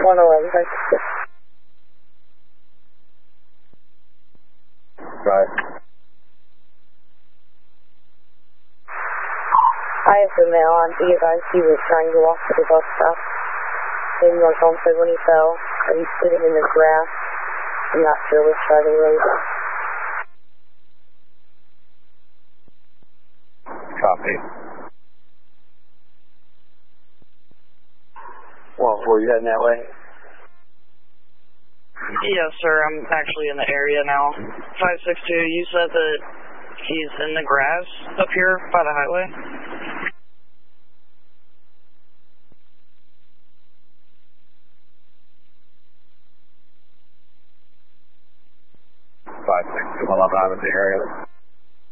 111, 566. Right. I have the male on the advice he was trying to walk to the bus stop. And like Holmes said when he fell, that he's sitting in the grass. I'm not sure which side of the road. Copy. Well, were you heading that way? Yes, sir. I'm actually in the area now. 562, you said that he's in the grass up here by the highway? Well, I'm out of the area.